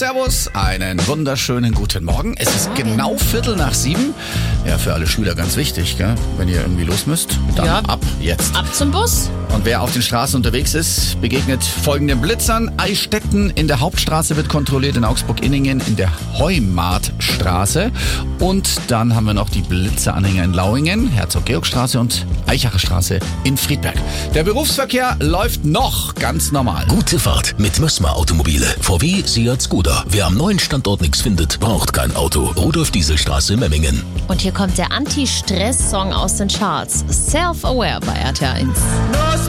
Servus, einen wunderschönen guten Morgen. Es ist genau 6:15. Ja, für alle Schüler ganz wichtig, gell? Wenn ihr irgendwie los müsst, dann ab jetzt. Ab zum Bus. Und wer auf den Straßen unterwegs ist, begegnet folgenden Blitzern. Eichstätten in der Hauptstraße wird kontrolliert, in Augsburg-Inningen in der Heumartstraße. Und dann haben wir noch die Blitzeranhänger in Lauingen, Herzog-Georg-Straße und Eichacher Straße in Friedberg. Der Berufsverkehr läuft noch ganz normal. Gute Fahrt mit Mössmer Automobile. VW, Seat, Skoda. Wer am neuen Standort nichts findet, braucht kein Auto. Rudolf-Diesel-Straße, Memmingen. Und hier kommt der Anti-Stress-Song aus den Charts. Self-Aware bei RTL 1.